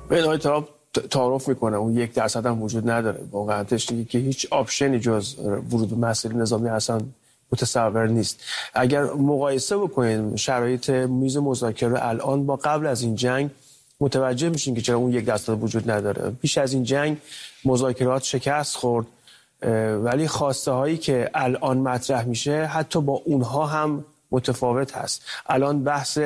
به آقای ترامپ تعارف میکنه اون 1% هم وجود نداره. واقعا دیگه که هیچ آپشنی جز ورود به مسئله نظامی اصلا متصور نیست. اگر مقایسه بکنید شرایط میز مذاکره الان با قبل از این جنگ، متوجه میشین که چرا اون 1% وجود نداره. پیش از این جنگ مذاکرات شکست خورد، ولی خواسته هایی که الان مطرح میشه حتی با اونها هم متفاوت هست. الان بحث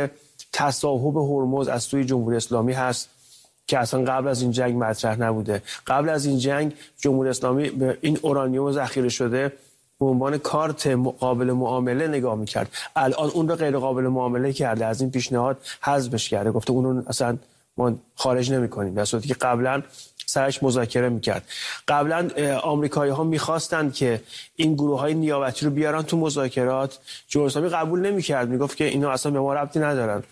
تصاحب هرمز از سوی جمهوری اسلامی هست که اصلا قبل از این جنگ مطرح نبوده. قبل از این جنگ جمهوری اسلامی به این اورانیوم ذخیره شده به عنوان کارت قابل معامله نگاه میکرد. الان اون رو غیر قابل معامله کرده، از این پیشنهاد حذفش کرده، گفته اون رو اصلا ما خارج نمی‌کنیم، در صورتی که قبلا سرش مذاکره میکرد. قبلا آمریکایی‌ها می‌خواستند که این گروه‌های نیابتی رو بیارن تو مذاکرات، جمهوری اسلامی قبول نمی‌کرد، میگفت که اینا اصلا به ما ربطی ندارن.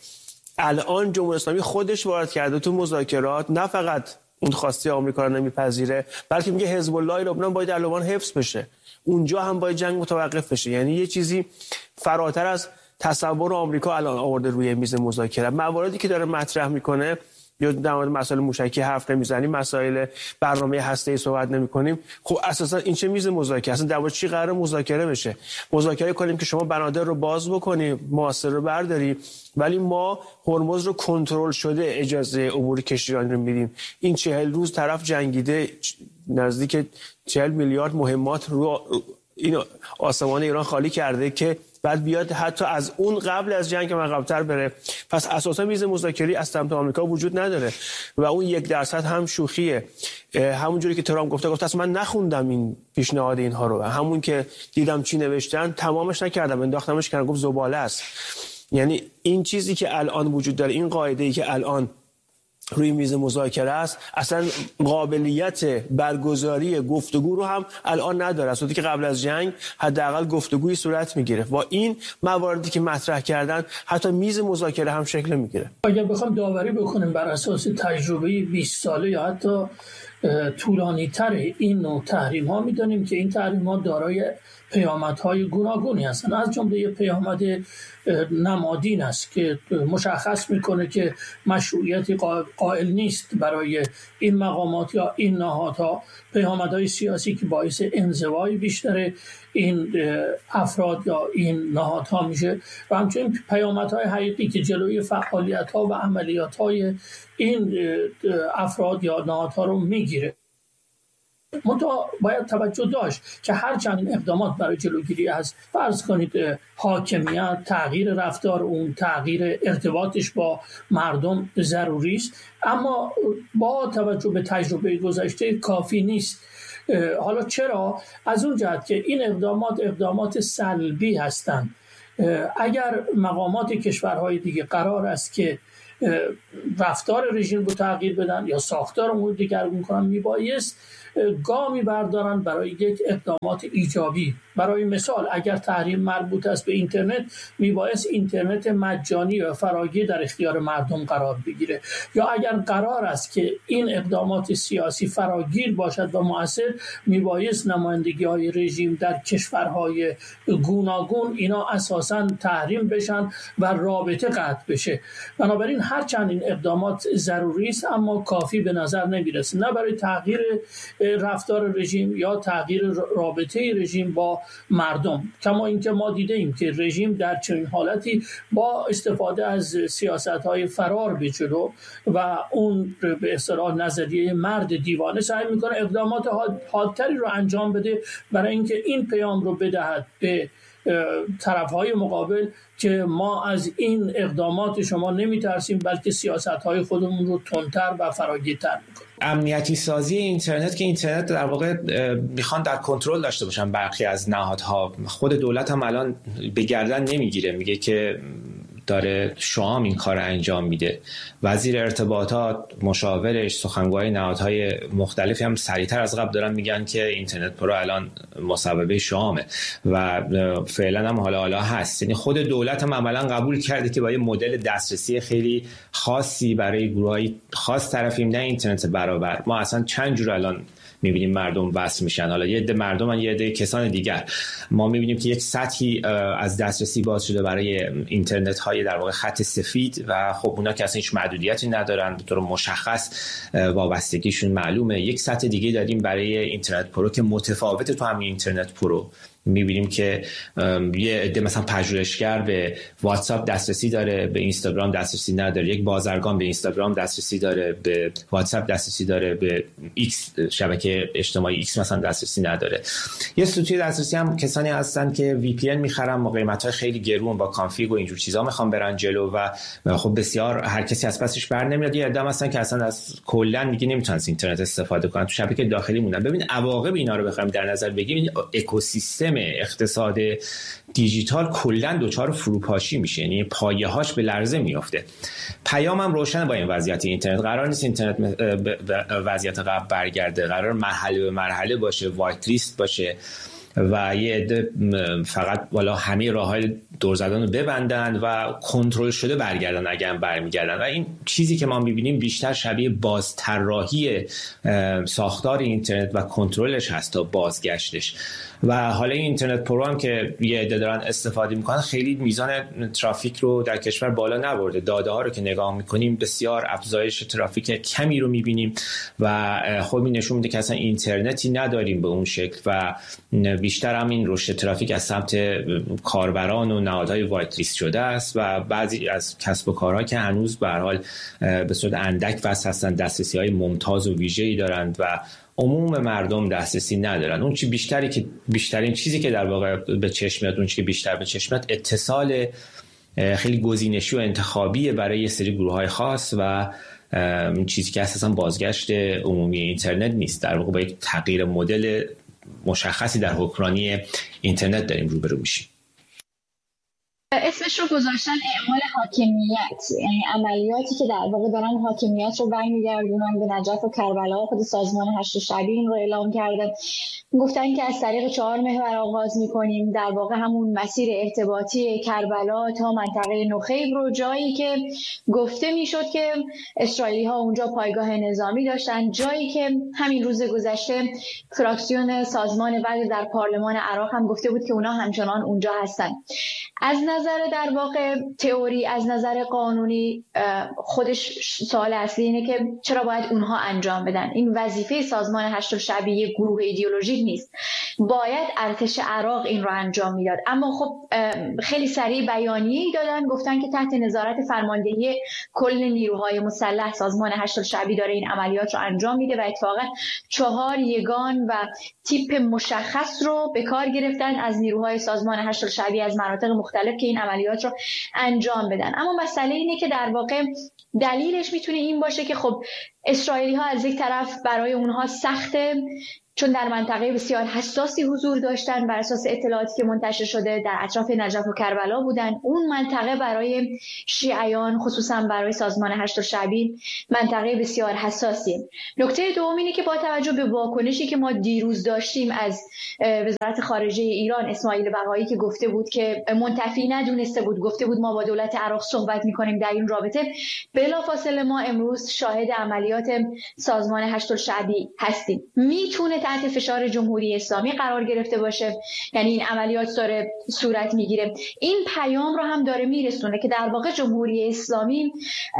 الان جمهوری اسلامی خودش وارد کرده تو مذاکرات، نه فقط اون خواسته آمریکا رو نمیپذیره، بلکه میگه حزب الله لبنان باید در لبنان حفظ بشه، اونجا هم باید جنگ متوقف بشه. یعنی یه چیزی فراتر از تصور آمریکا الان آورده روی میز مذاکره. مواردی که داره مطرح میکنه، یا در مورد مسائل موشکی حرف نمیزنیم، مسائل برنامه هسته‌ای صحبت نمیکنیم، خب اساسا این چه میز مذاکره؟ اصلا در مورد چی قراره مذاکره بشه؟ مذاکره کنیم که شما بنادر رو باز بکنی، محاصره رو برداری، ولی ما هرمز رو کنترل شده اجازه عبور کشتیرانی رو میدیم. این 40 روز طرف جنگیده، نزدیک 40 میلیارد مهمات رو این آسمان ایران خالی کرده که بعد بیاد حتی از اون قبل از جنگ هم عقب‌تر بره. پس اساسا میز مذاکره از سمت آمریکا وجود نداره و اون 1% هم شوخیه. همونجوری که ترامپ گفته اصلا من نخوندم این پیشنهاد اینها رو، همون که دیدم چی نوشتن تمامش نکردم، انداختمش کنار، گفت زباله است. یعنی این چیزی که الان وجود داره، این قاعده‌ای که الان روی میز مذاکره است، اصلا قابلیت برگزاری گفتگو رو هم الان نداره، اصلا که قبل از جنگ حداقل گفتگوی صورت میگیره. با این مواردی که مطرح کردن حتی میز مذاکره هم شکل میگیره. اگر بخوام داوری بکنیم بر اساس تجربه 20 ساله یا حتی طولانی تر این نوع تحریم ها، میدونیم که این تحریم ها دارای پیامدهای گوناگونی هستند. از جمله پیامد نمادین است که مشخص میکنه که مشروعیتی قائل نیست برای این مقامات یا این نهادها، پیامدهای سیاسی که باعث انزوای بیشتر این افراد یا این نهادها میشه و همچنین پیامدهای حقیقی که جلوی فعالیت‌ها و عملیات‌های این افراد یا نهادها رو میگیره. منتها باید توجه داشت که هرچند این اقدامات برای جلوگیری از فرض کنید حاکمیت، تغییر رفتار اون، تغییر ارتباطش با مردم ضروری است، اما با توجه به تجربه گذشته کافی نیست. حالا چرا؟ از اون جهت که این اقدامات سلبی هستند. اگر مقامات کشورهای دیگه قرار است که رفتار رژیم رو تغییر بدن یا ساختار امور دیگرگون کنن، میبایست گامی بردارن برای یک اقدامات ایجابی. برای مثال اگر تحریم مربوط است به اینترنت، میبایست اینترنت مجانی و فراگیر در اختیار مردم قرار بگیره. یا اگر قرار است که این اقدامات سیاسی فراگیر باشد و مؤثر، میبایست نمایندگی‌های رژیم در کشورهای گوناگون اینا اساساً تحریم بشن و رابطه قطع بشه. بنابراین هرچند این اقدامات ضروری است اما کافی به نظر نمیرسه، نه برای تغییر رفتار رژیم یا تغییر رابطه رژیم با مردم. کما اینکه ما دیده ایم که رژیم در چنین حالتی با استفاده از سیاست‌های فرار به جلو و اون به اصطلاح نظریه مرد دیوانه سعی میکنه اقدامات حادتری رو انجام بده برای اینکه این پیام رو بدهد به طرف‌های مقابل که ما از این اقدامات شما نمی‌ترسیم، بلکه سیاست‌های خودمون رو تندتر و فراگیرتر می‌کنیم. امنیتی سازی اینترنت، که اینترنت در واقع میخوان در کنترل داشته باشن برخی از نهادها. خود دولت هم الان به گردن نمیگیره، میگه که داره شام این کار انجام میده. وزیر ارتباطات، مشاورش، سخنگوهای نهادهای مختلفی هم سریعتر از قبل دارن میگن که اینترنت پرو الان مصوبه شامه و فعلا هم حالا هست. یعنی خود دولت هم عملا قبول کرده که با یه مدل دسترسی خیلی خاصی برای گروهای خاص طرفیم، نه اینترنت برابر. ما اصلا چند جور الان میبینیم مردم وصل میشن، حالا یه عده مردم، یه عده کسان دیگر. ما میبینیم که یک سطحی از دسترسی باز شده برای اینترنت های های در واقع خط سفید و خب اونا که اصلا هیچ محدودیتی ندارن، به طور مشخص وابستگیشون معلومه. یک سطح دیگه داریم برای اینترنت پرو که متفاوته. تو همین اینترنت پرو می‌بینیم که یه عده مثلا پژوهشگر به واتساپ دسترسی داره، به اینستاگرام دسترسی نداره، یک بازرگان به اینستاگرام دسترسی داره، به واتساپ دسترسی داره، به ایکس شبکه اجتماعی ایکس مثلا دسترسی نداره. یه سوتی دسترسی هم کسانی هستن که وی پی ان می‌خرن با قیمت‌های خیلی گرون، با کانفیگ و اینجور چیزا می‌خوان برن جلو و خب بسیار هر کسی از پسش بر نمیاد. یه عده هستن که اصلا از کلا میگه نمیتونن از اینترنت استفاده کنن، تو شبکه داخلی موندن. ببین عواقب اینا رو بخوایم در نظر بگیریم، اکوسیستم اقتصاد دیجیتال کلا دچار فروپاشی میشه، یعنی پایه‌هاش به لرزه میفته. پیامم روشن با این وضعیت اینترنت. قرار نیست اینترنت به وضعیت قبل برگرده، قرار مرحله به مرحله باشه، وایت لیست باشه و یه عده فقط والا همه راه‌های دور زدن رو ببندن و کنترل شده برگردن اگه هم برمیگردن. و این چیزی که ما می‌بینیم بیشتر شبیه بازطراحی ساختار اینترنت و کنترلش هست تا بازگشتش. و حالا این اینترنت پرو هم که یه عده دارن استفاده میکنن خیلی میزان ترافیک رو در کشور بالا نبرده. داده ها رو که نگاه میکنیم بسیار افزایش ترافیک کمی رو میبینیم و خب این نشون میده که اصلا اینترنتی نداریم به اون شکل و بیشتر هم این رشد ترافیک از سمت کاربران و نهادهای وایت لیست شده است و بعضی از کسب و کارها که هنوز به هر حال به صورت اندک واسه هستن، دسترسی‌های ممتاز و ویژه‌ای دارند و عموم مردم دسترسی ندارن. اون چی بیشترین چیزی که در واقع به چشم میاد، اون چیزی که بیشتر به چشم میاد اتصال خیلی گزینشی و انتخابی برای یه سری گروه‌های خاص و چیزی که اساساً بازگشت عمومی اینترنت نیست. در واقع با یک تغییر مدل مشخصی در حکمرانی اینترنت داریم روبرو میشیم. اسمش رو گذاشتن اعمال حاکمیت، یعنی عملیاتی که در واقع دارن حاکمیت رو برمیگردونن به نجف و کربلا. خود سازمان هشت شعبی این رو اعلام کرده، گفتن که از طریق 4 محور آغاز میکنیم، در واقع همون مسیر ارتباطی کربلا تا منطقه نخیب رو، جایی که گفته میشد که اسرائیلی ها اونجا پایگاه نظامی داشتن، جایی که همین روز گذشته فراکسیون سازمان وحدت در پارلمان عراق هم گفته بود که اونا همچنان اونجا هستن. از نظر در واقع تئوری، از نظر قانونی، خودش سوال اصلی اینه که چرا باید اونها انجام بدن؟ این وظیفه سازمان هشت شعبی گروه ایدئولوژیک نیست، باید ارتش عراق این رو انجام میداد. اما خب خیلی سریع بیانیه‌ای دادن، گفتن که تحت نظارت فرماندهی کل نیروهای مسلح سازمان هشت شعبی داره این عملیات رو انجام میده و اتفاقا 4 یگان و تیپ مشخص رو به کار گرفتن از نیروهای سازمان هشت شعبی از مناطق مختلف که این عملیات رو انجام بدن. اما مسئله اینه که در واقع دلیلش میتونه این باشه که خب اسرائیلی ها از یک طرف برای اونها سخته، چون در منطقه بسیار حساسی حضور داشتن، بر اساس اطلاعاتی که منتشر شده در اطراف نجف و کربلا بودن. اون منطقه برای شیعیان، خصوصا برای سازمان هشت شعبی، منطقه بسیار حساسیه. نکته دوم اینه که با توجه به واکنشی که ما دیروز داشتیم از وزارت خارجه ایران، اسماعیل بقایی که گفته بود که منتفی ندونسته بود، گفته بود ما با دولت عراق صحبت می‌کنیم در این رابطه، بلافاصله ما امروز شاهد عملیات سازمان هشت شعبی هستیم. میتونه تحت فشار جمهوری اسلامی قرار گرفته باشه، یعنی این عملیات داره صورت میگیره. این پیام رو هم داره میرسونه که در واقع جمهوری اسلامی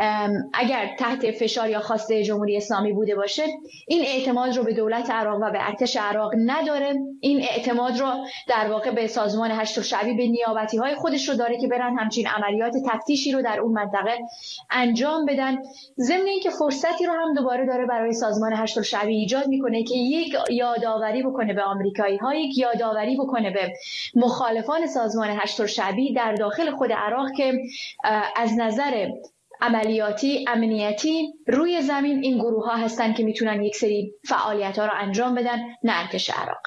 اگر تحت فشار یا خواسته جمهوری اسلامی بوده باشه، این اعتماد رو به دولت عراق و به ارتش عراق نداره. این اعتماد رو در واقع به سازمان هشت شعبی، به نیابتی های خودش رو داره که برن همچین عملیات تفتیشی رو در اون منطقه انجام بدن. ضمن اینکه فرصتی رو هم دوباره داره برای سازمان هشت شعبی ایجاد میکنه که یک یادآوری بکنه به آمریکایی‌ها، یک یادآوری بکنه به مخالفان سازمان هشت شعبی در داخل خود عراق که از نظر عملیاتی، امنیتی، روی زمین این گروه‌ها هستن که میتونن یک سری فعالیت‌ها رو انجام بدن، نه ارتش عراق.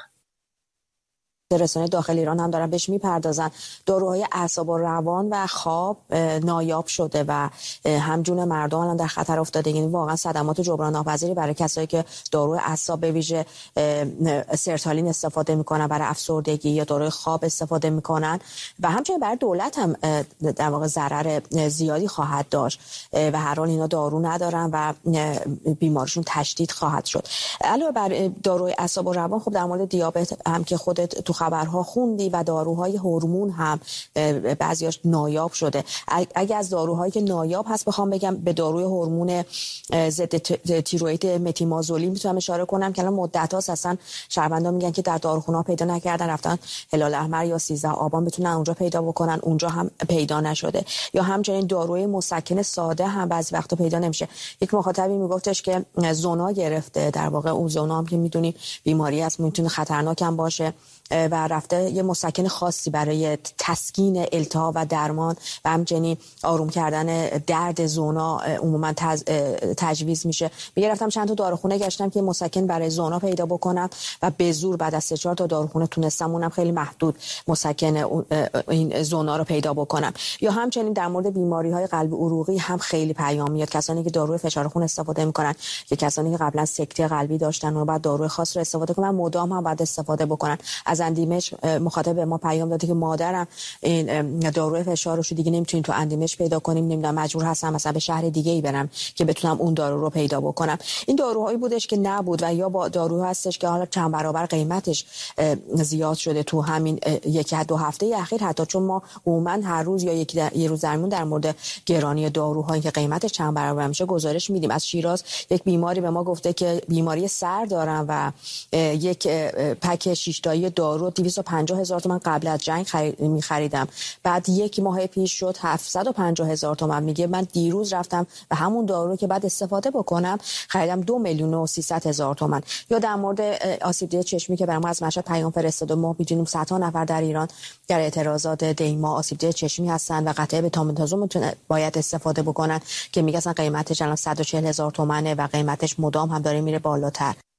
رسانه داخل ایران هم دارن بهش میپردازن. داروهای اعصاب و روان و خواب نایاب شده و همجون مردم الان در خطر افتاده. یعنی واقعا صدمات جبران ناپذیری برای کسایی که داروی اعصاب به ویژه سرتالین استفاده میکنن برای افسردگی یا داروی خواب استفاده میکنن و همچنین برای دولت هم در واقع ضرر زیادی خواهد داشت و هر حال اینا دارو ندارن و بیماریشون تشدید خواهد شد. علاوه بر داروی اعصاب و روان، خب در مورد دیابت هم که خودت تو خبرها خوندی و داروهای هورمون هم بعضیاش نایاب شده. اگه از داروهایی که نایاب هست بخوام بگم به داروی هورمون ضد تیروئید متیمازولین میتونم اشاره کنم که الان مدت هاست اصلا شهروندان میگن که در داروخونه‌ها پیدا نکردن، رفتن هلال احمر یا 13 آبان بتونن اونجا پیدا بکنن، اونجا هم پیدا نشده. یا همچنین داروی مسکن ساده هم بعضی وقتا پیدا نمیشه. یک مخاطبی میگفتش که زونا گرفته، در واقع اون زونا هم که میدونیم بیماری است، میتونه خطرناک هم باشه و رفته یه مسکن خاصی برای تسکین التهاب و درمان و همچنین آروم کردن درد زونا عموما تجویز میشه. میگه رفتم چند تا داروخونه گشتم که مسکن برای زونا پیدا بکنم و به زور بعد از 3-4 تا داروخونه تونستم، اونم خیلی محدود، مسکن این زونا رو پیدا بکنم. یا همچنین در مورد بیماری‌های قلبی عروقی هم خیلی پیام میاد، کسانی که داروی فشار خون استفاده میکنن یا کسانی که قبلا سکته قلبی داشتن و بعد داروی خاص رو استفاده کنن، مدام هم بعد استفاده بکنن. از اندیمش مخاطب به ما پیام داده که مادرم این داروی فشارشو دیگه نمیتونیم تو اندیمش پیدا کنیم، نمیدونم مجبور هستم مثلا به شهر دیگه ای برم که بتونم اون دارو رو پیدا بکنم. این داروهایی بودش که نبود و یا با داروها هستش که حالا چند برابر قیمتش زیاد شده تو همین 1-2 هفته اخیر، حتی چون ما عموما هر روز یا یه روز درمون در مورد گرانی داروهایی که قیمتش چند برابر میشه گزارش میدیم. از شیراز یک بیماری به ما گفته که بیماری سر دارم و یک پک 6 تایی دارو 250,000 تومان قبل از جنگ می‌خریدم، بعد یک ماه پیش شد 750,000 تومان. میگه من دیروز رفتم و همون دارو که بعد استفاده بکنم خریدم 2,300,000 تومان. یا در مورد آسیب دیده چشمی که برام از مشهد پیام فرستاده، ما می‌دونیم صدها نفر در ایران در اعتراضات دیما آسیب دیده چشمی هستن و قطعه بتامتازون باید استفاده بکنن که میگن قیمتش الان 140,000 تومانه و قیمتش مدام هم داره میره بالاتر.